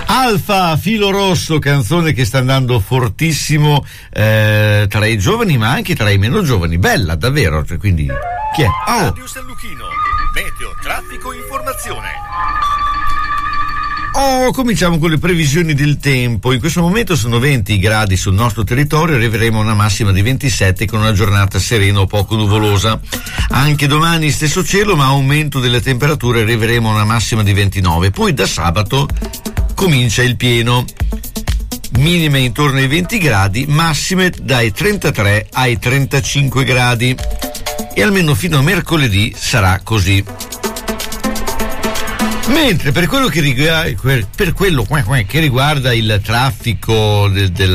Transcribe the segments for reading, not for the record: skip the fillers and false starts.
Alfa, Filo Rosso, canzone che sta andando fortissimo tra i giovani ma anche tra i meno giovani, bella davvero, cioè, quindi chi è? Oh. Radio San Luchino, meteo, traffico, informazione. Cominciamo con le previsioni del tempo. In questo momento sono 20 gradi sul nostro territorio, arriveremo a una massima di 27 con una giornata serena o poco nuvolosa. Anche domani stesso cielo, ma aumento delle temperature, arriveremo a una massima di 29. Poi da sabato comincia il pieno. Minime intorno ai 20 gradi, massime dai 33 ai 35 gradi. E almeno fino a mercoledì sarà così. Mentre per quello che riguarda il traffico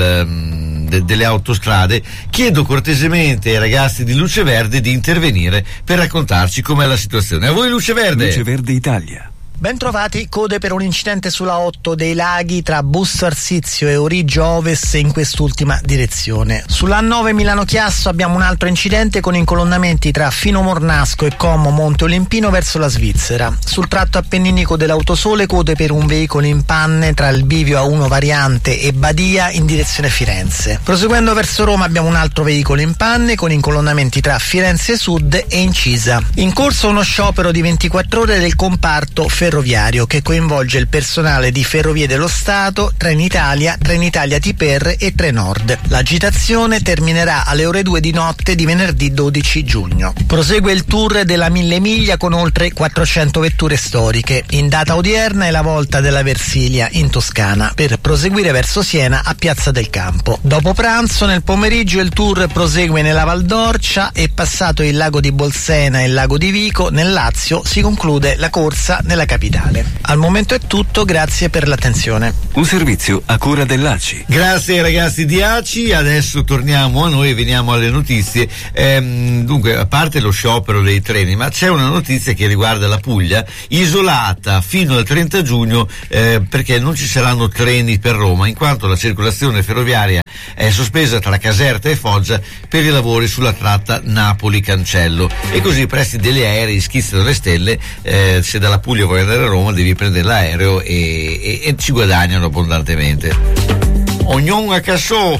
delle autostrade, chiedo cortesemente ai ragazzi di Luce Verde di intervenire per raccontarci com'è la situazione. A voi Luce Verde! Luce Verde Italia. Bentrovati, code per un incidente sulla 8 dei Laghi tra Busto Arsizio e Origio Ovest in quest'ultima direzione. Sulla 9 Milano Chiasso abbiamo un altro incidente con incolonnamenti tra Fino Mornasco e Como Monte Olimpino verso la Svizzera. Sul tratto appenninico dell'Autosole code per un veicolo in panne tra il bivio A1 variante e Badia in direzione Firenze. Proseguendo verso Roma abbiamo un altro veicolo in panne con incolonnamenti tra Firenze Sud e Incisa. In corso uno sciopero di 24 ore del comparto ferroviario che coinvolge il personale di Ferrovie dello Stato, Trenitalia, Trenitalia TPR e Trenord. L'agitazione terminerà alle ore 2 di notte di venerdì 12 giugno. Prosegue il tour della Mille Miglia con oltre 400 vetture storiche. In data odierna è la volta della Versilia in Toscana per proseguire verso Siena a Piazza del Campo. Dopo pranzo nel pomeriggio il tour prosegue nella Val d'Orcia e passato il lago di Bolsena e il lago di Vico nel Lazio si conclude la corsa nella capitale. Al momento è tutto, grazie per l'attenzione. Un servizio a cura dell'ACI. Grazie ai ragazzi di ACI, adesso torniamo a noi e veniamo alle notizie. Dunque, a parte lo sciopero dei treni, ma c'è una notizia che riguarda la Puglia, isolata fino al 30 giugno perché non ci saranno treni per Roma, in quanto la circolazione ferroviaria è sospesa tra Caserta e Foggia per i lavori sulla tratta Napoli-Cancello. E così i prezzi degli aerei schizzano alle stelle, se dalla Puglia vuoi andare a Roma devi prendere l'aereo e ci guadagnano abbondantemente. Ognuno a cassò.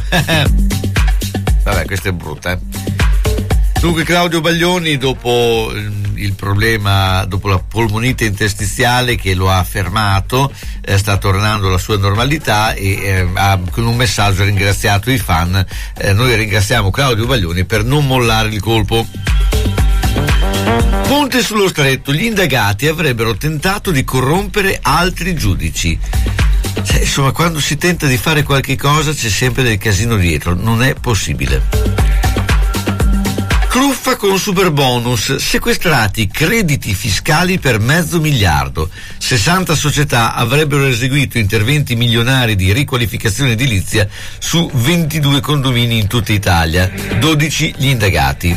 Vabbè, questa è brutta. Dunque Claudio Baglioni, dopo il problema, dopo la polmonite interstiziale che lo ha fermato, sta tornando alla sua normalità e ha con un messaggio ringraziato i fan. Noi ringraziamo Claudio Baglioni per non mollare il colpo. Ponte sullo Stretto, gli indagati avrebbero tentato di corrompere altri giudici. Insomma, quando si tenta di fare qualche cosa c'è sempre del casino dietro, non è possibile. Truffa con superbonus, sequestrati crediti fiscali per $500 milioni. 60 società avrebbero eseguito interventi milionari di riqualificazione edilizia su 22 condomini in tutta Italia. 12 gli indagati.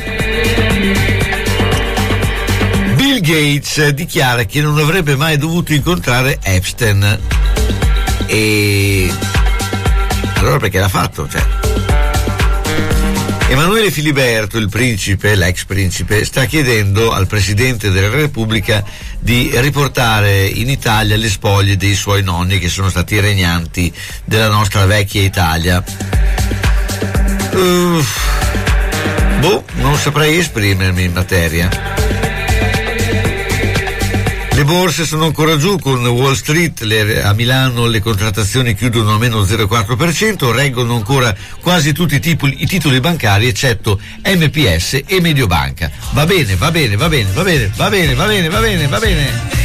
Bill Gates dichiara che non avrebbe mai dovuto incontrare Epstein. E allora perché l'ha fatto? Emanuele Filiberto, il principe, l'ex principe, sta chiedendo al Presidente della Repubblica di riportare in Italia le spoglie dei suoi nonni che sono stati regnanti della nostra vecchia Italia. Non saprei esprimermi in materia. Le borse sono ancora giù con Wall Street, a Milano le contrattazioni chiudono a meno 0,4%, reggono ancora quasi tutti i titoli bancari eccetto MPS e Mediobanca. Va bene.